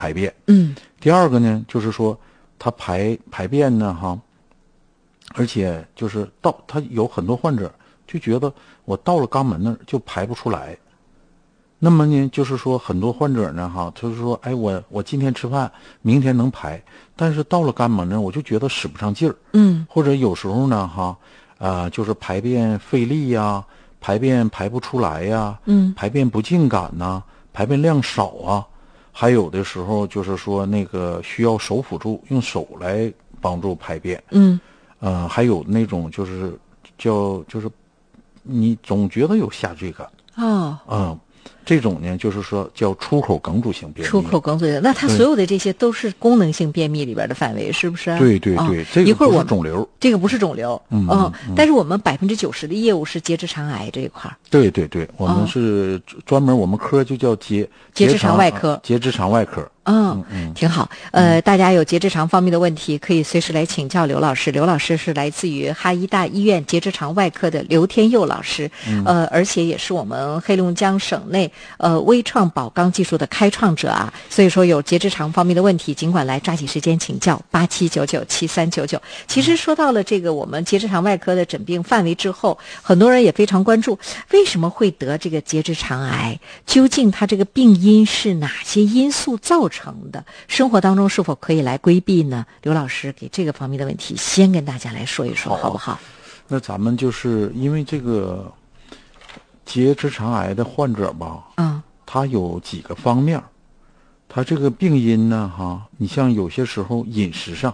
排便。第二个呢，就是说他排便呢哈，而且就是他有很多患者就觉得我到了肛门那儿就排不出来。那么呢，就是说很多患者呢哈，他就说，哎，我今天吃饭，明天能排，但是到了肛门呢，我就觉得使不上劲儿。或者有时候呢哈，就是排便费力呀，排便排不出来呀，排便不尽感呐，排便量少啊，还有的时候就是说那个需要手辅助，用手来帮助排便。还有那种就是就是你总觉得有下坠感。这种呢，就是说叫出口梗阻型便秘。 出口梗阻型，那它所有的这些都是功能性便秘里边的范围，是不是？ 对对对，这个不是肿瘤， 这个不是肿瘤。但是我们90%的业务是结直肠癌这一块。 对对对，我们是专门，我们科就叫结直肠外科。 结直肠外科。 挺好。大家有结直肠方面的问题，可以随时来请教刘老师。刘老师是来自于哈医大医院结直肠外科的刘天佑老师，而且也是我们黑龙江省内微创保肛技术的开创者啊。所以说有结直肠方面的问题，尽管来抓紧时间请教87997399。其实说到了这个我们结直肠外科的诊病范围之后，很多人也非常关注，为什么会得这个结直肠癌？究竟它这个病因是哪些因素造成的？生活当中是否可以来规避呢？刘老师给这个方面的问题先跟大家来说一说，好不好？ 那咱们就是因为这个结直肠癌的患者吧，他有几个方面，他这个病因呢哈，你像有些时候饮食上，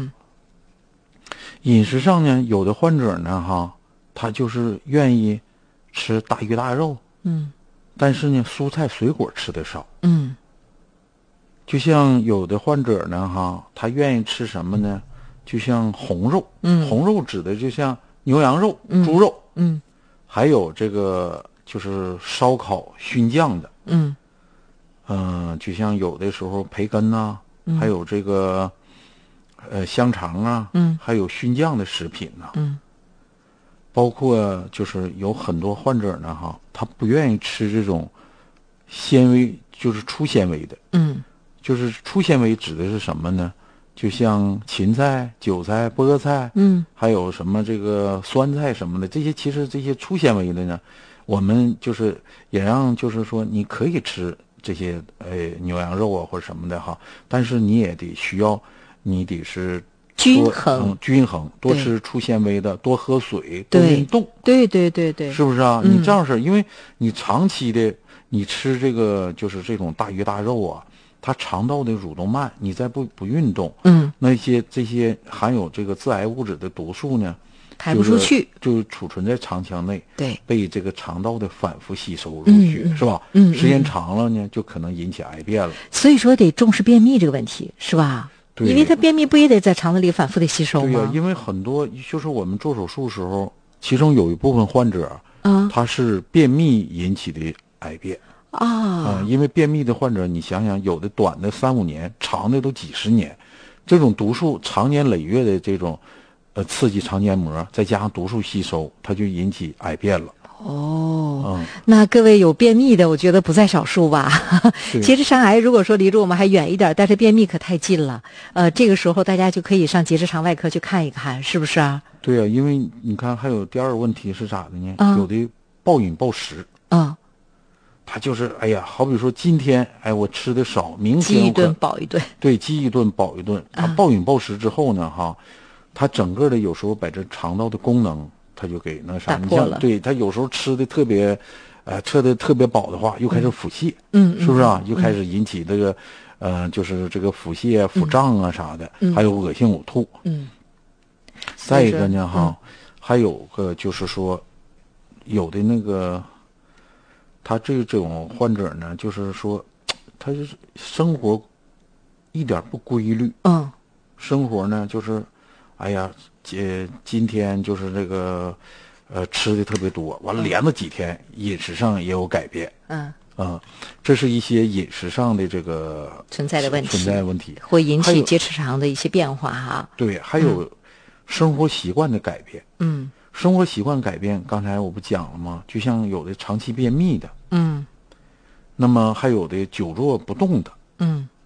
饮食上呢，有的患者呢哈，他就是愿意吃大鱼大肉，但是呢蔬菜水果吃的少，就像有的患者呢哈，他愿意吃什么呢？就像红肉，红肉指的就像牛羊肉、猪肉，还有这个就是烧烤熏酱的，就像有的时候培根呐，还有这个香肠啊，还有熏酱的食品呐，包括就是有很多患者呢哈，他不愿意吃这种纤维，就是粗纤维的，就是粗纤维指的是什么呢？就像芹菜、韭菜、菠菜，还有什么这个酸菜什么的，这些其实这些粗纤维的呢，我们就是也让就是说你可以吃这些牛羊肉啊或者什么的哈，但是你也得需要你得是均衡，多吃粗纤维的，多喝水，多运动， 对，是不是啊？你这样式，因为你长期的你吃这个就是这种大鱼大肉啊。它肠道的蠕动慢，你再不运动，那这些含有这个致癌物质的毒素呢， 排不出去， 就储存在肠腔内， 对， 被这个肠道的反复吸收入血，是吧？时间长了呢，就可能引起癌变了。 所以说得重视便秘这个问题，是吧？ 对， 因为它便秘不也得在肠子里反复的吸收吗？ 对呀，因为很多就是我们做手术时候，其中有一部分患者，他是便秘引起的癌变。因为便秘的患者，你想想，有的短的3-5年，长的都几十年，这种毒素长年累月的这种刺激肠黏膜，再加上毒素吸收，它就引起癌变了。 那各位有便秘的，我觉得不在少数吧。结直肠癌如果说离着我们还远一点，但是便秘可太近了。这个时候大家就可以上结直肠外科去看一看，是不是啊？ 对啊，因为你看还有第二个问题是咋的呢？有的暴饮暴食。他就是哎呀，好比说今天我吃的少，明天饥一顿饱一顿， 对，饥一顿饱一顿。他暴饮暴食之后呢，他整个的有时候把这肠道的功能他就给那啥，你像对他有时候吃的特别饱的话，又开始腹泻，是不是啊？又开始引起这个就是这个腹泻、腹胀啊啥的，还有恶心呕吐。再一个呢还有个就是说，有的那个。他这种患者呢，就是说，他就是生活一点不规律。生活呢就是，哎呀，今天就是这个，吃的特别多，完了连着几天饮食上也有改变。这是一些饮食上的这个存在的问题， 会引起结直肠的一些变化哈。 对，还有生活习惯的改变。生活习惯改变，刚才我不讲了吗？就像有的长期便秘的，那么还有的久坐不动的，